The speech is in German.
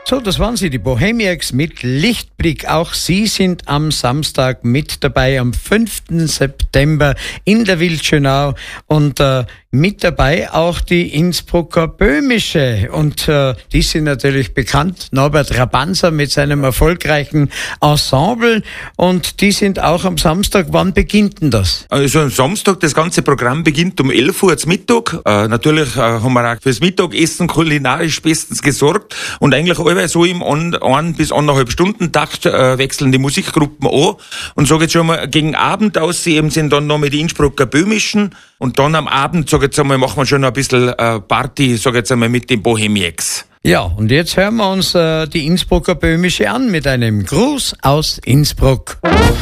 So, das waren sie, die Bohemiacs mit Lichtblick. Auch sie sind am Samstag mit dabei, am 5. September in der Wildschönau. Und mit dabei auch die Innsbrucker Böhmische. Und die sind natürlich bekannt. Norbert Rabanzer mit seinem erfolgreichen Ensemble. Und die sind auch am Samstag. Wann beginnt denn das? Also am Samstag, das ganze Programm beginnt um 11 Uhr zum Mittag. Natürlich haben wir auch fürs Mittagessen kulinarisch bestens gesorgt. Und eigentlich alle so im 1 bis 1,5 Stunden Takt wechseln die Musikgruppen an. Und sage jetzt schon mal, gegen Abend aussehen sind dann noch mit die Innsbrucker Böhmischen. Und dann am Abend, sage jetzt einmal, machen wir schon noch ein bisschen Party, sage jetzt einmal, mit den Bohemiacs. Ja, und jetzt hören wir uns die Innsbrucker Böhmische an mit einem Gruß aus Innsbruck.